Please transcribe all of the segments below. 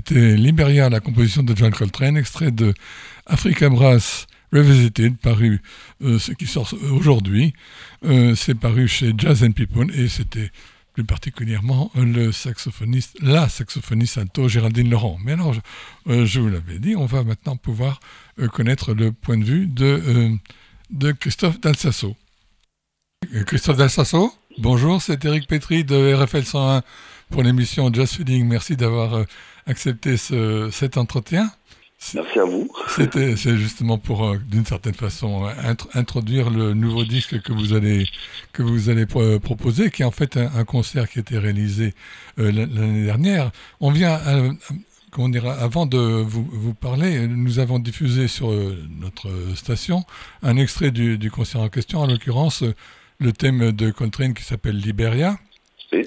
C'était Liberia, la composition de John Coltrane, extrait de Africa Brass Revisited, paru, ce qui sort aujourd'hui. C'est paru chez Jazz and People et c'était plus particulièrement la saxophoniste alto Géraldine Laurent. Mais alors, je vous l'avais dit, on va maintenant pouvoir connaître le point de vue de Christophe Dalsasso. Christophe Dalsasso, bonjour, c'est Éric Pétry de RFL 101 pour l'émission Jazz Feeling. Merci d'avoir accepté cet entretien. Merci à vous. C'est justement pour, d'une certaine façon, introduire le nouveau disque que vous allez proposer, qui est en fait un concert qui a été réalisé l'année dernière. On vient, comment dire, avant de vous parler, nous avons diffusé sur notre station un extrait du concert en question, en l'occurrence le thème de Coltrane qui s'appelle Liberia. Oui.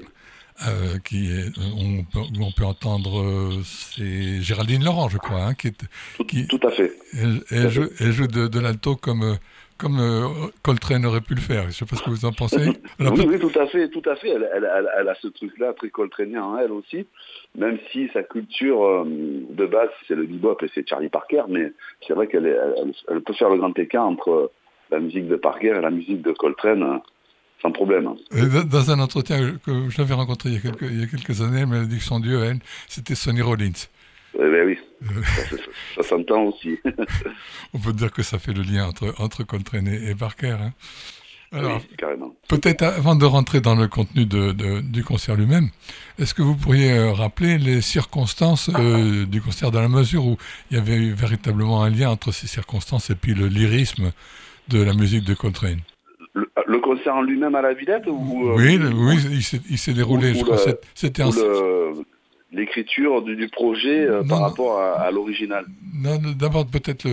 On peut entendre, c'est Géraldine Laurent, je crois, tout à fait. Elle joue de l'alto comme Coltrane aurait pu le faire. Je ne sais pas ce que vous en pensez. Alors, oui, tout à fait. Elle a ce truc-là très coltranien en elle aussi, même si sa culture de base, c'est le bebop et c'est Charlie Parker, mais c'est vrai qu'elle peut faire le grand écart entre la musique de Parker et la musique de Coltrane. Sans problème. Dans un entretien que je l'avais rencontré il y a quelques années, elle m'a dit que son dieu, elle, c'était Sonny Rollins. Oui, ça s'entend aussi. On peut dire que ça fait le lien entre Coltrane et Parker. Hein. Alors, oui, carrément. Peut-être avant de rentrer dans le contenu du concert lui-même, est-ce que vous pourriez rappeler les circonstances du concert, dans la mesure où il y avait eu véritablement un lien entre ces circonstances et puis le lyrisme de la musique de Coltrane? Le concert en lui-même à la Villette Oui, il s'est déroulé, je crois, c'était l'écriture du projet par rapport à l'original. Non, d'abord peut-être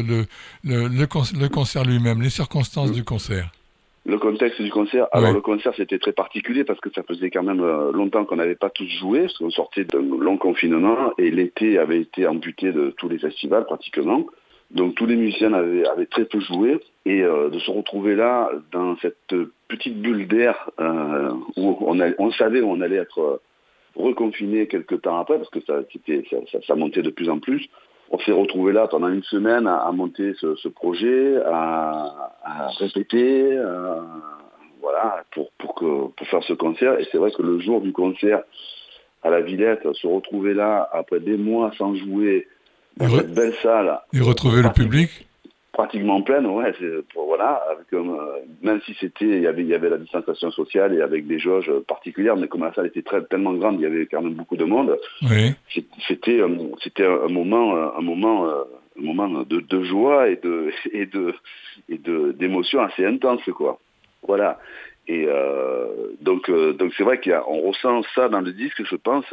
le concert lui-même, les circonstances du concert. Le contexte du concert. Alors le concert c'était très particulier parce que ça faisait quand même longtemps qu'on n'avait pas tous joué, parce qu'on sortait d'un long confinement et l'été avait été amputé de tous les festivals pratiquement. Donc tous les musiciens avaient très peu joué et de se retrouver là dans cette petite bulle d'air où on savait où on allait être reconfiné quelques temps après parce que ça montait de plus en plus. On s'est retrouvé là pendant une semaine à monter ce projet, à répéter, voilà, pour faire ce concert. Et c'est vrai que le jour du concert à la Villette, se retrouver là après des mois sans jouer dans cette belle salle. Et retrouver le public pratiquement pleine, ouais, voilà, avec, même si il y avait la distanciation sociale et avec des jauges particulières, mais comme la salle était tellement grande, il y avait quand même beaucoup de monde. Oui. C'était un moment de joie et d'émotion assez intense, quoi. Voilà. Et donc c'est vrai qu'on ressent ça dans le disque, je pense,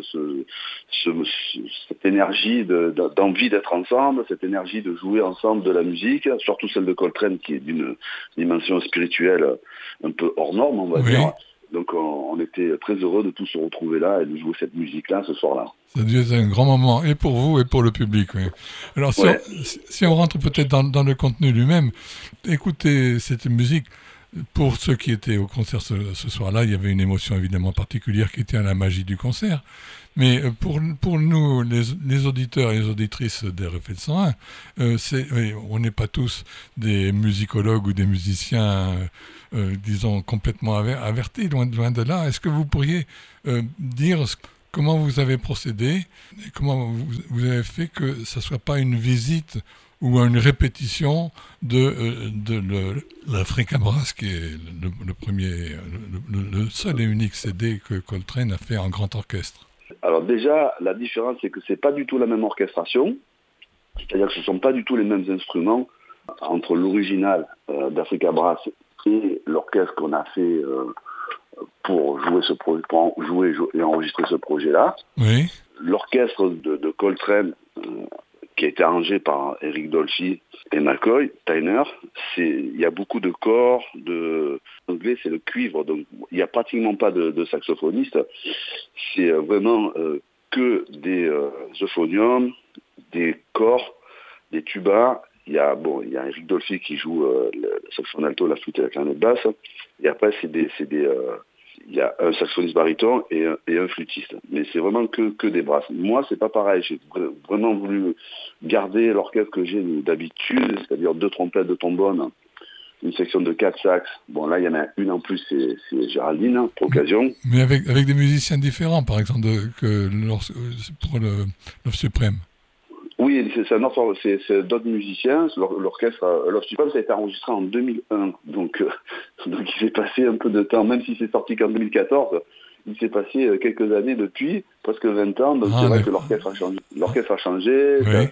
cette énergie d'envie d'être ensemble, cette énergie de jouer ensemble de la musique, surtout celle de Coltrane qui est d'une dimension spirituelle un peu hors norme, on va dire. Donc on était très heureux de tous se retrouver là et de jouer cette musique-là ce soir-là. Ça a dû être un grand moment, et pour vous et pour le public. Oui. Alors si on rentre peut-être dans le contenu lui-même, écoutez cette musique. Pour ceux qui étaient au concert ce soir-là, il y avait une émotion évidemment particulière qui était à la magie du concert. Mais pour nous, les auditeurs et les auditrices d'RFL 101, on n'est pas tous des musicologues ou des musiciens, disons, complètement avertis, loin de là. Est-ce que vous pourriez dire comment vous avez procédé et comment vous avez fait que ça ne soit pas une visite ou une répétition de l'Africa Brass, qui est le seul et unique CD que Coltrane a fait en grand orchestre? Alors déjà, la différence, c'est que c'est pas du tout la même orchestration, c'est-à-dire que ce ne sont pas du tout les mêmes instruments entre l'original d'Africa Brass et l'orchestre qu'on a fait pour jouer ce projet, pour jouer et enregistrer ce projet-là. Oui. L'orchestre de Coltrane, qui a été arrangé par Eric Dolphy et McCoy Tyner, il y a beaucoup de corps, en anglais c'est le cuivre, donc il n'y a pratiquement pas de saxophoniste, c'est vraiment que des euphoniums, des corps, des tubas. Il y a Eric Dolphy qui joue le saxophone alto, la flûte et la clarinette basse, et après c'est des il y a un saxophoniste baryton et un flûtiste. Mais c'est vraiment que des brasses. Moi, c'est pas pareil. J'ai vraiment voulu garder l'orchestre que j'ai d'habitude, c'est-à-dire 2 trompettes, 2 trombones, une section de 4 sax. Bon, là, il y en a une en plus, c'est Géraldine, pour l'occasion. Mais avec des musiciens différents, par exemple, pour l'Offre Suprême. Oui, c'est d'autres musiciens. L'orchestre Love Supreme, ça a été enregistré en 2001. Donc il s'est passé un peu de temps, même si c'est sorti qu'en 2014. Il s'est passé quelques années depuis, presque 20 ans. Donc c'est vrai que l'orchestre a changé. L'orchestre a changé, oui.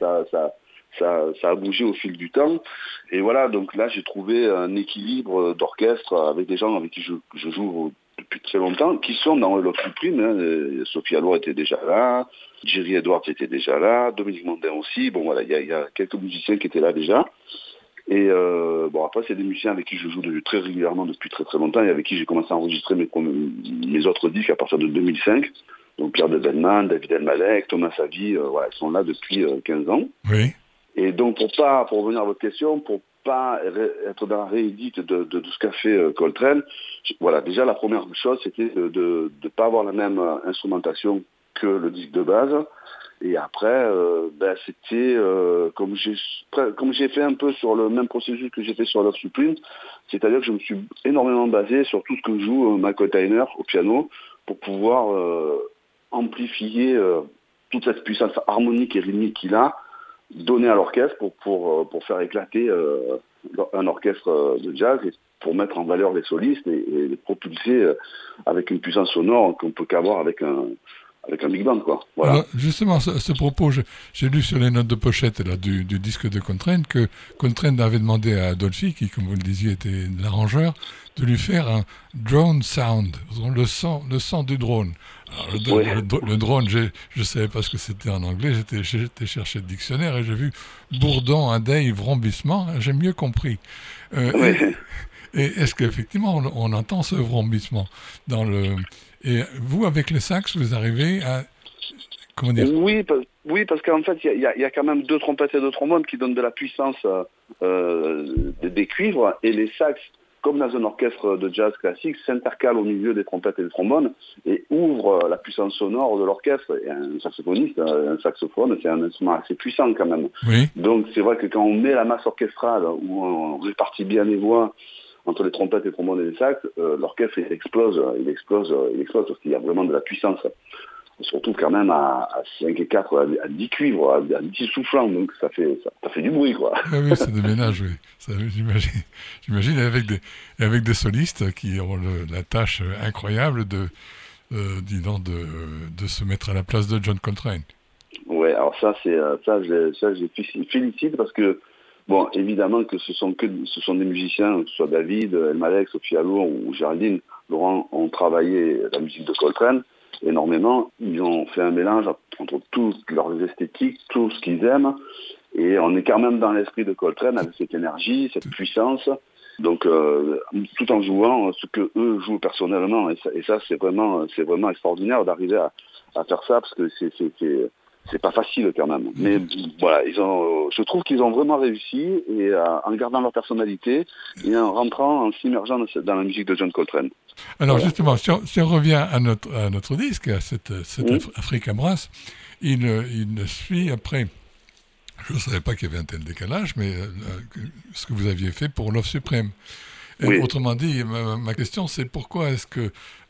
Ça a bougé au fil du temps. Et voilà, donc là, j'ai trouvé un équilibre d'orchestre avec des gens avec qui je joue depuis très longtemps, qui sont dans Love Supreme. Hein. Sophie Allour était déjà là, Jerry Edwards était déjà là, Dominique Mondin aussi. Bon, voilà, il y a quelques musiciens qui étaient là déjà. Et bon, après, c'est des musiciens avec qui je joue très régulièrement depuis très très longtemps et avec qui j'ai commencé à enregistrer mes autres disques à partir de 2005. Donc Pierre Develman, David Elmalek, Thomas Savy, voilà, ils sont là depuis 15 ans. Oui. Et donc, pour revenir à votre question, pour pas être dans la réédite de ce qu'a fait Coltrane, voilà, déjà la première chose, c'était de pas avoir la même instrumentation que le disque de base. Et après, c'était comme j'ai fait un peu sur le même processus que j'ai fait sur Love Supreme, c'est-à-dire que je me suis énormément basé sur tout ce que joue Michael Tyner au piano pour pouvoir amplifier toute cette puissance harmonique et rythmique qu'il a, donner à l'orchestre pour faire éclater un orchestre de jazz et pour mettre en valeur les solistes et les propulser avec une puissance sonore qu'on peut qu'avoir avec un big band, quoi. Voilà. Alors, justement, à ce propos, j'ai lu sur les notes de pochette là, du disque de Coltrane que Coltrane avait demandé à Adolphe, qui, comme vous le disiez, était l'arrangeur, de lui faire un drone sound, le son du drone. Alors, le drone, je ne savais pas ce que c'était en anglais, j'étais chercher le dictionnaire et j'ai vu bourdon, indé, vrombissement, j'ai mieux compris. Et est-ce qu'effectivement on entend ce vrombissement dans le... Et vous, avec le sax, vous arrivez à... Comment dire ? Oui, parce qu'en fait, il y a quand même 2 trompettes et 2 trombones qui donnent de la puissance des cuivres, et les sax, comme dans un orchestre de jazz classique, s'intercalent au milieu des trompettes et des trombones et ouvrent la puissance sonore de l'orchestre. Et un saxophoniste, un saxophone, c'est un instrument assez puissant quand même. Oui. Donc c'est vrai que quand on met la masse orchestrale, où on répartit bien les voix entre les trompettes, les trombones et les sax, l'orchestre il explose parce qu'il y a vraiment de la puissance. On se retrouve quand même à 5 et 4, à 10 cuivres, à 10 soufflants, donc ça fait du bruit, quoi. Oui, c'est des ménages, oui. J'imagine avec des solistes qui ont la tâche incroyable de se mettre à la place de John Coltrane. Ouais, alors je félicite parce que, bon, évidemment que ce sont des musiciens, que ce soit David, Elmalek, Sophie Allour ou Géraldine, Laurent, ont travaillé la musique de Coltrane énormément. Ils ont fait un mélange entre toutes leurs esthétiques, tout ce qu'ils aiment, et on est quand même dans l'esprit de Coltrane avec cette énergie, cette puissance, donc tout en jouant ce que eux jouent personnellement, et ça c'est vraiment extraordinaire d'arriver à faire ça, parce que c'est pas facile quand même. Mais voilà, je trouve qu'ils ont vraiment réussi, et en gardant leur personnalité et en rentrant, en s'immergeant dans la musique de John Coltrane. Alors justement, si on revient à notre disque, à cette Africa Brass, il suit après. Je ne savais pas qu'il y avait un tel décalage, mais ce que vous aviez fait pour Love Supreme. Et autrement dit, ma question, c'est pourquoi est-ce que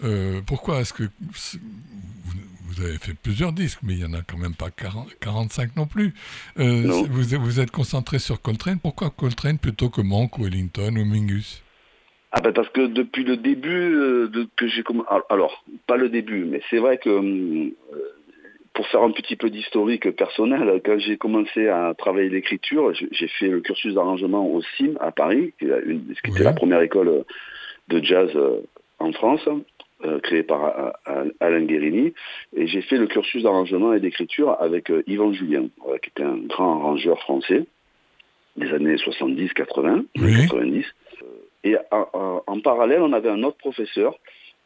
vous avez fait plusieurs disques, mais il n'y en a quand même pas 45 non plus. Vous êtes concentré sur Coltrane. Pourquoi Coltrane plutôt que Monk ou Ellington ou Mingus ? Parce que depuis le début que j'ai commencé... Alors, pas le début, mais c'est vrai que... pour faire un petit peu d'historique personnel, quand j'ai commencé à travailler l'écriture, j'ai fait le cursus d'arrangement au CIM à Paris, qui était la première école de jazz en France, créée par Alain Guérini, et j'ai fait le cursus d'arrangement et d'écriture avec Yvan Julien, qui était un grand arrangeur français des années 70, 80, 90. Et en parallèle, on avait un autre professeur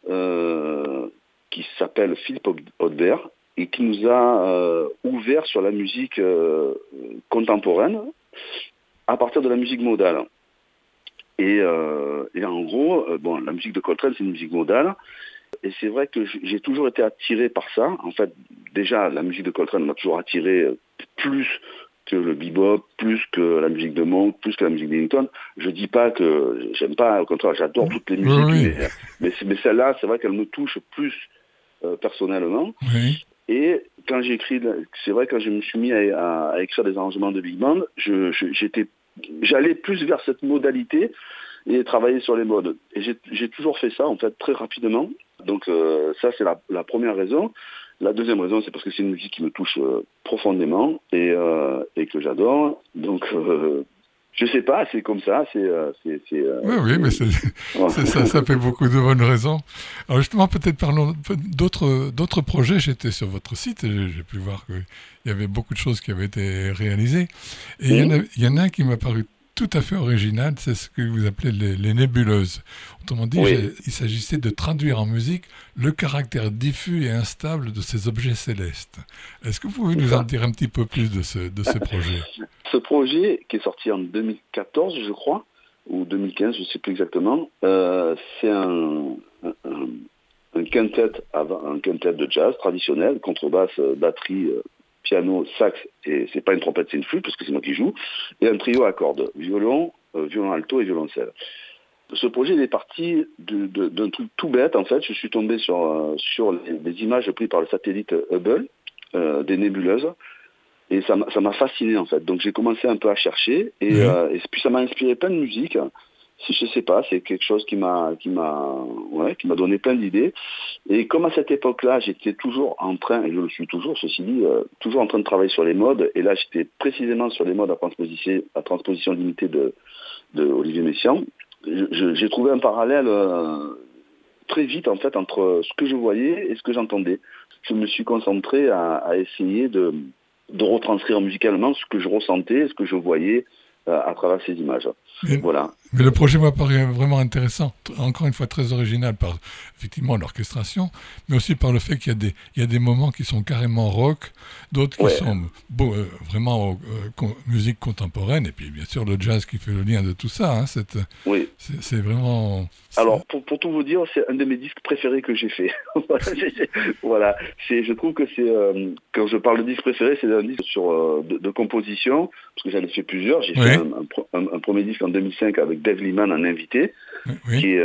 qui s'appelle Philippe Audebert, et qui nous a ouvert sur la musique contemporaine à partir de la musique modale. Et en gros, la musique de Coltrane, c'est une musique modale, Et c'est vrai que j'ai toujours été attiré par ça. En fait, déjà, la musique de Coltrane m'a toujours attiré plus que le bebop, plus que la musique de Monk, plus que la musique d'Ellington. Je dis pas que j'aime pas, au contraire, j'adore toutes les musiques, oui. mais celle-là, c'est vrai qu'elle me touche plus personnellement. Oui. Et quand c'est vrai, quand je me suis mis à écrire des arrangements de big band, j'allais plus vers cette modalité et travailler sur les modes. Et j'ai toujours fait ça, en fait, très rapidement. Donc ça, c'est la première raison. La deuxième raison, c'est parce que c'est une musique qui me touche profondément et que j'adore. Donc, je sais pas, c'est comme ça. Oui, mais ça fait beaucoup de bonnes raisons. Alors justement, peut-être parlons d'autres projets. J'étais sur votre site et j'ai pu voir qu'il y avait beaucoup de choses qui avaient été réalisées. Et il y en a un qui m'a paru tout à fait original, c'est ce que vous appelez les nébuleuses. Autrement dit, il s'agissait de traduire en musique le caractère diffus et instable de ces objets célestes. Est-ce que vous pouvez nous en dire un petit peu plus de ce projet? Ce projet, qui est sorti en 2014, je crois, ou 2015, je ne sais plus exactement, c'est un quintet de jazz traditionnel, contrebasse, batterie, piano, sax, et c'est pas une trompette, c'est une flûte, parce que c'est moi qui joue, et un trio à cordes, violon alto et violoncelle. Ce projet, il est parti d'un truc tout bête, en fait. Je suis tombé sur les images prises par le satellite Hubble, des nébuleuses, et ça m'a fasciné, en fait. Donc j'ai commencé un peu à chercher, et puis ça m'a inspiré plein de musique. Je sais pas, c'est quelque chose qui m'a donné plein d'idées. Et comme à cette époque-là, j'étais toujours en train, et je le suis toujours, ceci dit, toujours en train de travailler sur les modes. Et là, j'étais précisément sur les modes à transposition limitée de Olivier Messiaen. J'ai trouvé un parallèle très vite, en fait, entre ce que je voyais et ce que j'entendais. Je me suis concentré à essayer de retranscrire musicalement ce que je ressentais, ce que je voyais à travers ces images. Voilà. Mais le projet m'apparaît vraiment intéressant, encore une fois très original par effectivement l'orchestration, mais aussi par le fait qu'il y a des moments qui sont carrément rock, d'autres qui sont vraiment musique contemporaine, et puis bien sûr le jazz qui fait le lien de tout ça. Hein, c'est vraiment... Alors, pour tout vous dire, c'est un de mes disques préférés que j'ai fait. Voilà. Je trouve que c'est... quand je parle de disque préféré, c'est un disque de composition, parce que j'en ai fait plusieurs. J'ai fait un premier disque en 2005 avec Dave Liman en invité, qui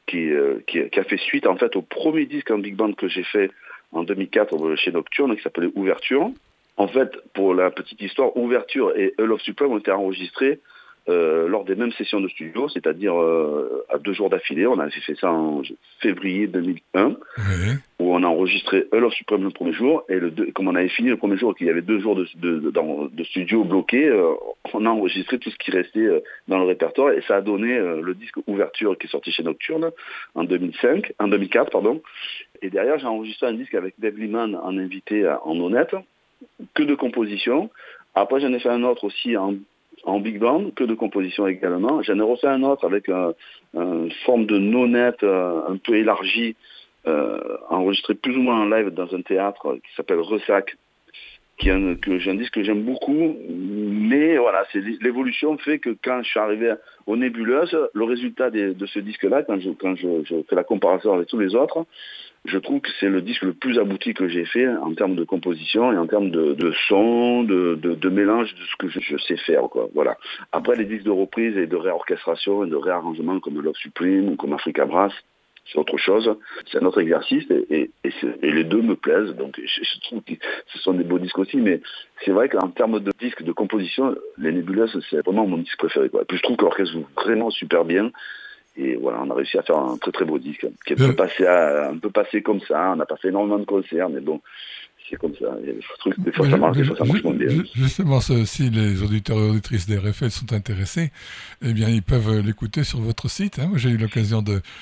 a fait suite, en fait, au premier disque en big band que j'ai fait en 2004 chez Nocturne, qui s'appelait Ouverture. En fait, pour la petite histoire, Ouverture et A Love Supreme ont été enregistrés lors des mêmes sessions de studio, c'est-à-dire à 2 jours d'affilée. On avait fait ça en février 2001, où on a enregistré A Love Supreme le premier jour, et comme on avait fini le premier jour et qu'il y avait 2 jours de studio bloqués, on a enregistré tout ce qui restait dans le répertoire, et ça a donné le disque Ouverture qui est sorti chez Nocturne en 2004, pardon. Et derrière, j'ai enregistré un disque avec Dave Liman en invité en honnête, que de composition. Après, j'en ai fait un autre aussi en big band, que de composition également. J'en ai refait un autre avec une forme de nonette un peu élargie, enregistré plus ou moins en live dans un théâtre qui s'appelle Ressac, j'ai un disque que j'aime beaucoup, mais voilà, l'évolution fait que quand je suis arrivé aux Nébuleuses, le résultat de ce disque-là, quand je fais la comparaison avec tous les autres, je trouve que c'est le disque le plus abouti que j'ai fait en termes de composition et en termes de son, de mélange de ce que je sais faire, quoi. Voilà. Après, les disques de reprise et de réorchestration et de réarrangement comme Love Supreme ou comme Africa Brass, c'est autre chose, c'est un autre exercice et les deux me plaisent, donc je trouve que ce sont des beaux disques aussi, mais c'est vrai qu'en termes de disques de composition, les Nébuleuses, c'est vraiment mon disque préféré, quoi. Et puis je trouve que l'orchestre joue vraiment super bien. Et voilà, on a réussi à faire un très très beau disque, qui est un peu passé comme ça. On n'a pas fait énormément de concerts, mais bon, c'est comme ça. Il y a des trucs, des fois ça marche, des fois ça marche moins bien. Justement, si les auditeurs et auditrices des RFL sont intéressés, eh bien, ils peuvent l'écouter sur votre site. Hein. Moi, j'ai eu l'occasion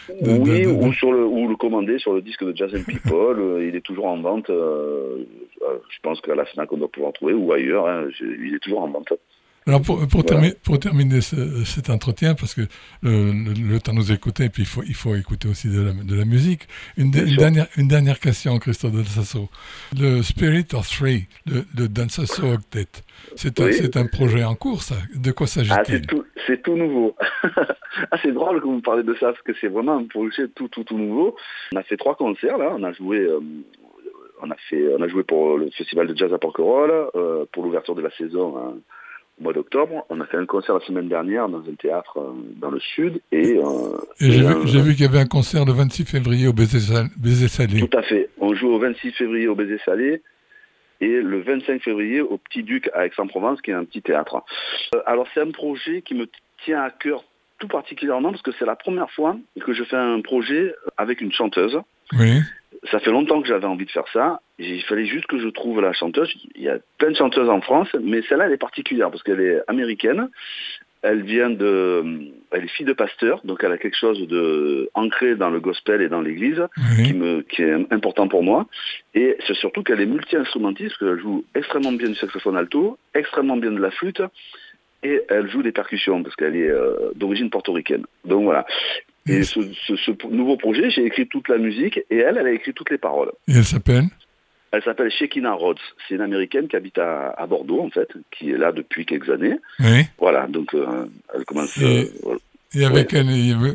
ou le commander sur le disque de Jazz and People. Il est toujours en vente. Je pense qu'à la FNAC, on doit pouvoir en trouver, ou ailleurs. Hein, il est toujours en vente. Alors pour terminer cet entretien, parce que le temps nous écouter, et puis il faut écouter aussi de la musique, une dernière question, Christophe Dansasso. Le Spirit of Three de Dansasso Octet, c'est un projet en cours, ça. De quoi s'agit-il? C'est tout nouveau. C'est drôle que vous me parlez de ça, parce que c'est vraiment un projet tout nouveau. On a fait 3 concerts, là. On a joué pour le festival de jazz à Porquerolles, pour l'ouverture de la saison au mois d'octobre. On a fait un concert la semaine dernière dans un théâtre dans le sud. Et j'ai vu qu'il y avait un concert le 26 février au Baiser Salé. Tout à fait. On joue au 26 février au Baiser Salé et le 25 février au Petit Duc à Aix-en-Provence, qui est un petit théâtre. Alors c'est un projet qui me tient à cœur tout particulièrement, parce que c'est la première fois que je fais un projet avec une chanteuse. Oui. Ça fait longtemps que j'avais envie de faire ça. Il fallait juste que je trouve la chanteuse. Il y a plein de chanteuses en France, mais celle-là, elle est particulière parce qu'elle est américaine. Elle est fille de pasteur, donc elle a quelque chose de ancré dans le gospel et dans l'église, qui est important pour moi. Et c'est surtout qu'elle est multi-instrumentiste, parce qu'elle joue extrêmement bien du saxophone alto, extrêmement bien de la flûte, et elle joue des percussions, parce qu'elle est d'origine portoricaine. Donc voilà. Et ce nouveau projet, j'ai écrit toute la musique, et elle a écrit toutes les paroles. Et elle s'appelle Shekinah Rhodes. C'est une Américaine qui habite à Bordeaux, en fait, qui est là depuis quelques années. Oui. Voilà, donc elle commence... Et avec elle,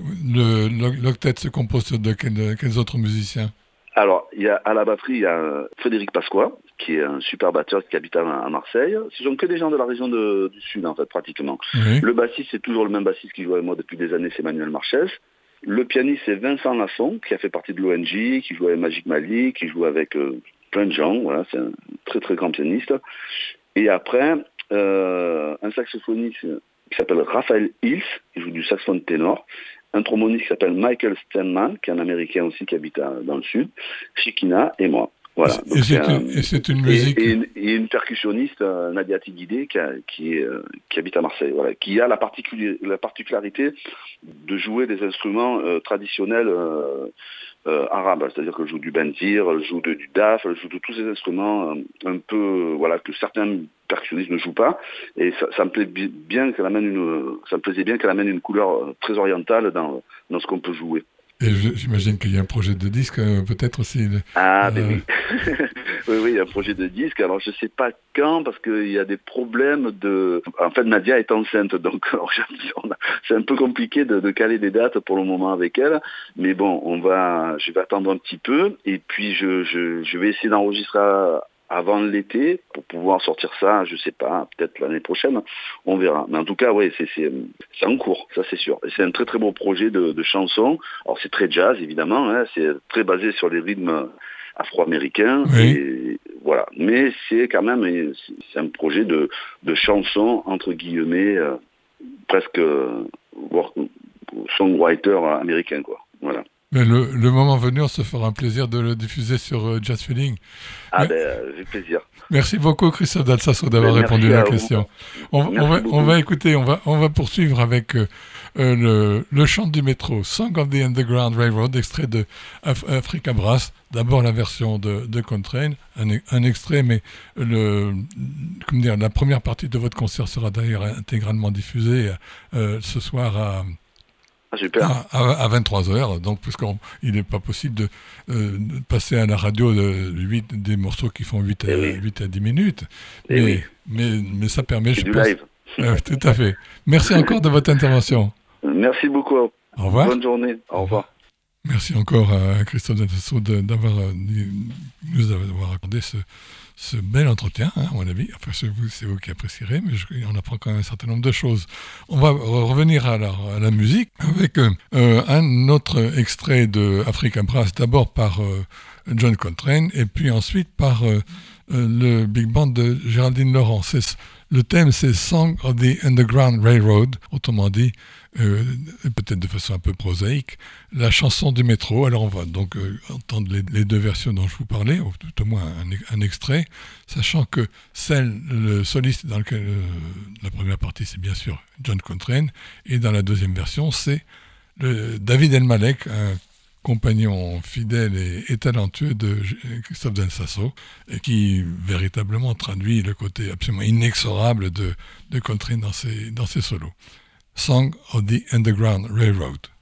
l'octet se compose de quels autres musiciens? Alors, à la batterie, il y a Frédéric Pasqua, qui est un super batteur qui habite à Marseille. Ce sont que des gens de la région du Sud, en fait, pratiquement. Oui. Le bassiste, c'est toujours le même bassiste qui joue avec moi depuis des années, c'est Manuel Marchès. Le pianiste, c'est Vincent Lasson, qui a fait partie de l'ONG, qui joue avec Magic Mali, qui joue avec plein de gens. Voilà, c'est un très très grand pianiste. Et après, un saxophoniste qui s'appelle Raphaël Hills, qui joue du saxophone ténor. Un tromboniste qui s'appelle Michael Steinman, qui est un Américain aussi qui habite dans le Sud. Shekinah et moi. Voilà. Donc et c'est une musique... Et une percussionniste, Nadia Tiguidé, qui habite à Marseille, voilà, qui a la particularité de jouer des instruments traditionnels arabes, c'est-à-dire qu'elle joue du bendir, elle joue du daf, elle joue de tous ces instruments un peu, voilà, que certains percussionnistes ne jouent pas, et ça me plaît bien qu'elle amène une couleur très orientale dans ce qu'on peut jouer. Et j'imagine qu'il y a un projet de disque, peut-être aussi. Ben oui. Oui, il y a un projet de disque. Alors, je sais pas quand, parce qu'il y a des problèmes En fait, Nadia est enceinte, donc c'est un peu compliqué de caler des dates pour le moment avec elle. Mais bon, je vais attendre un petit peu, et puis je vais essayer d'enregistrer avant l'été pour pouvoir sortir ça, je sais pas, peut-être l'année prochaine, on verra. Mais en tout cas, oui, c'est en cours, ça c'est sûr. Et c'est un très très beau projet de chansons. Alors c'est très jazz évidemment, hein, c'est très basé sur les rythmes afro-américains. Oui. Et voilà. Mais c'est quand même c'est un projet de chansons entre guillemets presque songwriter américain, quoi. Voilà. Mais le moment venu, on se fera un plaisir de le diffuser sur Jazz Feeling. Avec plaisir. Merci beaucoup, Christophe Dansasso, d'avoir répondu à la question. On va écouter, on va poursuivre avec le chant du métro, Song of the Underground Railroad, extrait de Africa Brass. D'abord la version de Coltrane, un extrait, mais la première partie de votre concert sera d'ailleurs intégralement diffusée ce soir à 23h, donc puisqu'il n'est pas possible de passer à la radio des morceaux qui font 8 à 10 minutes. Mais ça permet, je pense... live. Tout à fait. Merci encore de votre intervention. Merci beaucoup. Au revoir. Bonne journée. Au revoir. Merci encore à Christophe Dansasso d'avoir nous avoir accordé ce bel entretien, hein, à mon avis. Enfin, c'est vous qui apprécierez, mais on apprend quand même un certain nombre de choses. On va revenir à la musique avec un autre extrait de Africa Brass, d'abord par John Coltrane, et puis ensuite par le big band de Géraldine Laurent. Le thème, c'est Song of the Underground Railroad, autrement dit, peut-être de façon un peu prosaïque, la chanson du métro. Alors on va donc entendre les deux versions dont je vous parlais, ou tout au moins un extrait, sachant que le soliste dans lequel la première partie, c'est bien sûr John Coltrane, et dans la deuxième version, c'est David El Malek, un compagnon fidèle et talentueux de Christophe Densasseau, et qui véritablement traduit le côté absolument inexorable de Coltrane dans ses solos. Song of the Underground Railroad.